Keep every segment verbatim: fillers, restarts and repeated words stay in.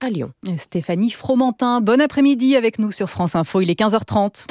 à Lyon. Stéphanie Fromentin, bon après-midi avec nous sur France Info, il est quinze heures trente.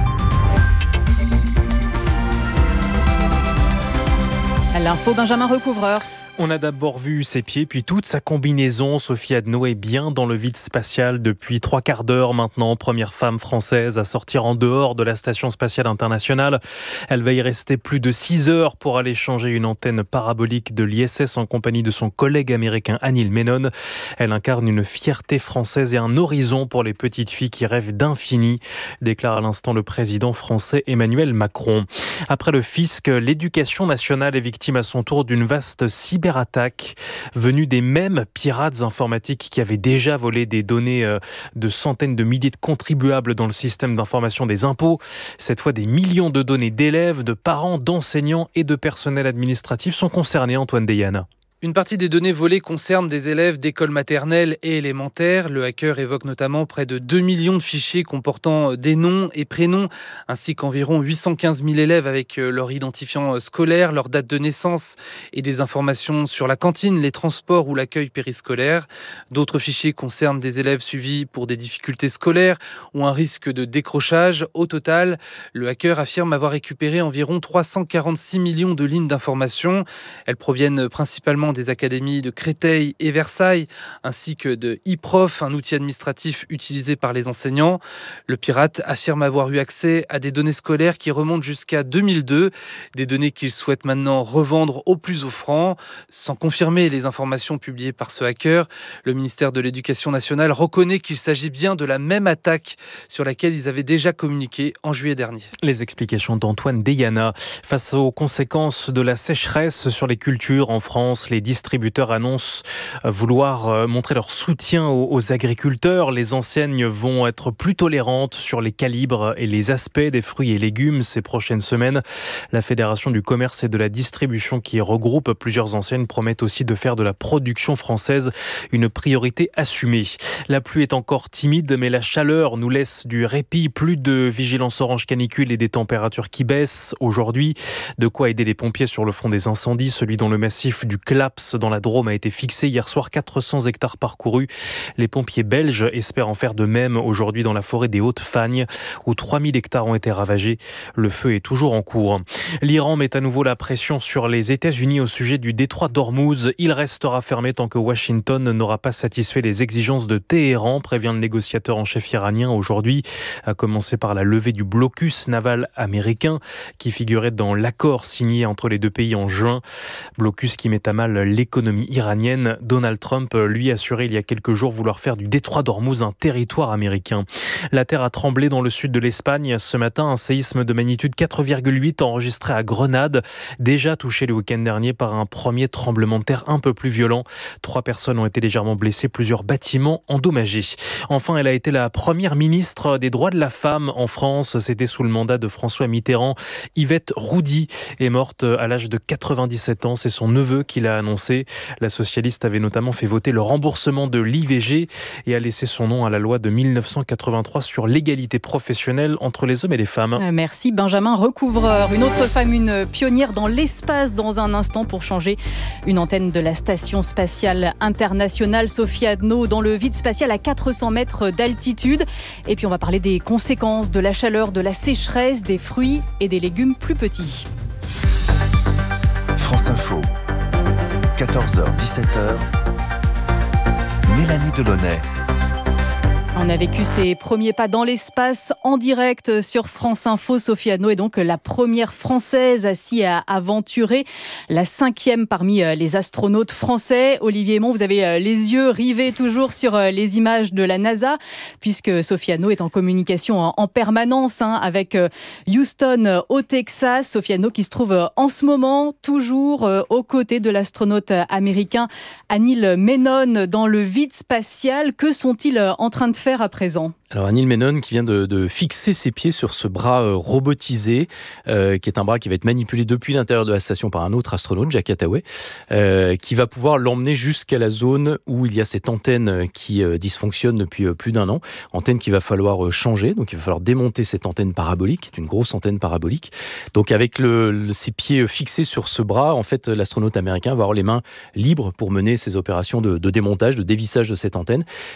L'info, Benjamin Recouvreur. On a d'abord vu ses pieds, puis toute sa combinaison. Sophie Adno est bien dans le vide spatial depuis trois quarts d'heure maintenant. Première femme française à sortir en dehors de la Station spatiale internationale. Elle va y rester plus de six heures pour aller changer une antenne parabolique de l'I S S en compagnie de son collègue américain Anil Menon. Elle incarne une fierté française et un horizon pour les petites filles qui rêvent d'infini, déclare à l'instant le président français Emmanuel Macron. Après le fisc, l'éducation nationale est victime à son tour d'une vaste cyber attaque venue des mêmes pirates informatiques qui avaient déjà volé des données de centaines de milliers de contribuables dans le système d'information des impôts. Cette fois, des millions de données d'élèves, de parents, d'enseignants et de personnel administratif sont concernés, Antoine Deyana. Une partie des données volées concerne des élèves d'écoles maternelles et élémentaires. Le hacker évoque notamment près de deux millions de fichiers comportant des noms et prénoms, ainsi qu'environ huit cent quinze mille élèves avec leur identifiant scolaire, leur date de naissance et des informations sur la cantine, les transports ou l'accueil périscolaire. D'autres fichiers concernent des élèves suivis pour des difficultés scolaires ou un risque de décrochage. Au total, le hacker affirme avoir récupéré environ trois cent quarante-six millions de lignes d'informations. Elles proviennent principalement des académies de Créteil et Versailles, ainsi que de e-prof, un outil administratif utilisé par les enseignants. Le pirate affirme avoir eu accès à des données scolaires qui remontent jusqu'à deux mille deux, des données qu'il souhaite maintenant revendre au plus offrant. Sans confirmer les informations publiées par ce hacker, le ministère de l'Éducation nationale reconnaît qu'il s'agit bien de la même attaque sur laquelle ils avaient déjà communiqué en juillet dernier. Les explications d'Antoine Deyana. Face aux conséquences de la sécheresse sur les cultures en France, les Les distributeurs annoncent vouloir montrer leur soutien aux agriculteurs. Les enseignes vont être plus tolérantes sur les calibres et les aspects des fruits et légumes ces prochaines semaines. La Fédération du commerce et de la distribution, qui regroupe plusieurs enseignes, promet aussi de faire de la production française une priorité assumée. La pluie est encore timide, mais la chaleur nous laisse du répit. Plus de vigilance orange canicule et des températures qui baissent aujourd'hui. De quoi aider les pompiers sur le front des incendies, celui dont le massif du Claps dans la Drôme a été fixé hier soir, quatre cents hectares parcourus. Les pompiers belges espèrent en faire de même aujourd'hui dans la forêt des Hautes-Fagnes, où trois mille hectares ont été ravagés. Le feu est toujours en cours. L'Iran met à nouveau la pression sur les États-Unis au sujet du détroit d'Ormuz. Il restera fermé tant que Washington n'aura pas satisfait les exigences de Téhéran, prévient le négociateur en chef iranien aujourd'hui, à commencer par la levée du blocus naval américain qui figurait dans l'accord signé entre les deux pays en juin. Blocus qui met à mal l'économie iranienne. Donald Trump lui assurait il y a quelques jours vouloir faire du détroit d'Ormuz un territoire américain. La terre a tremblé dans le sud de l'Espagne. Ce matin, un séisme de magnitude quatre virgule huit enregistré à Grenade, déjà touché le week-end dernier par un premier tremblement de terre un peu plus violent. Trois personnes ont été légèrement blessées, plusieurs bâtiments endommagés. Enfin, elle a été la première ministre des droits de la femme en France. C'était sous le mandat de François Mitterrand. Yvette Roudy est morte à l'âge de quatre-vingt-dix-sept ans. C'est son neveu qui l'a annoncé. La socialiste avait notamment fait voter le remboursement de l'I V G et a laissé son nom à la loi de dix-neuf cent quatre-vingt-trois sur l'égalité professionnelle entre les hommes et les femmes. Merci Benjamin Recouvreur. Une autre femme, une pionnière dans l'espace dans un instant pour changer une antenne de la Station spatiale internationale. Sophie Adno dans le vide spatial à quatre cents mètres d'altitude. Et puis on va parler des conséquences de la chaleur, de la sécheresse, des fruits et des légumes plus petits. France Info. quatorze heures dix-sept heures, Mélanie Delaunay. On a vécu ses premiers pas dans l'espace en direct sur France Info. Sophie Adno est donc la première Française à s'y aventurer, la cinquième parmi les astronautes français. Olivier Aymon, vous avez les yeux rivés toujours sur les images de la NASA, puisque Sophie Adno est en communication en permanence hein, avec Houston au Texas. Sophie Adno qui se trouve en ce moment toujours aux côtés de l'astronaute américain Anil Menon dans le vide spatial. Que sont-ils en train de faire à présent ? Alors Anil Menon qui vient de, de fixer ses pieds sur ce bras euh, robotisé, euh, qui est un bras qui va être manipulé depuis l'intérieur de la station par un autre astronaute, Jack Attaway, euh, qui va pouvoir l'emmener jusqu'à la zone où il y a cette antenne qui euh, dysfonctionne depuis euh, plus d'un an. Antenne qu'il va falloir euh, changer, donc il va falloir démonter cette antenne parabolique, qui est une grosse antenne parabolique. Donc avec le, le, ses pieds fixés sur ce bras, en fait l'astronaute américain va avoir les mains libres pour mener ses opérations de, de démontage, de dévissage de cette antenne,